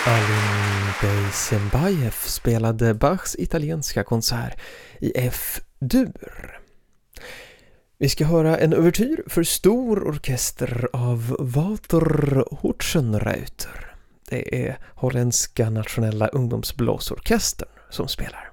Alim Beysenbaev spelade Bachs italienska konsert i F-dur. Vi ska höra en ouvertyr för stor orkester av Walter Hortzenreuther. Det är holländska nationella ungdomsblåsorkestern som spelar.